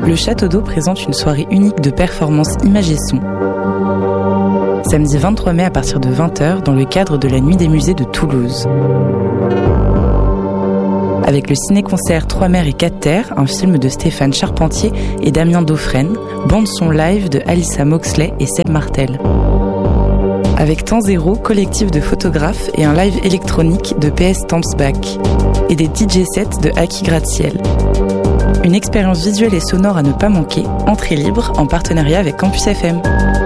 le Château d'Eau présente une soirée unique de performances images et son. Samedi 23 mai à partir de 20h dans le cadre de la Nuit des musées de Toulouse. Avec le ciné-concert 3 mers et 4 terres, un film de Stéphane Charpentier et Damien Dauphren, bande-son live de Alyssa Moxley et Seb Martel. Avec Temps Zéro, collectif de photographes et un live électronique de PS Tampsback. Et des DJ sets de Aki Gratte-Ciel. Une expérience visuelle et sonore à ne pas manquer, entrée libre en partenariat avec Campus FM.